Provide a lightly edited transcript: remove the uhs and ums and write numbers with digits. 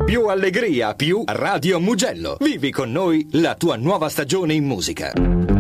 Più allegria, più Radio Mugello. Vivi con noi la tua nuova stagione in musica.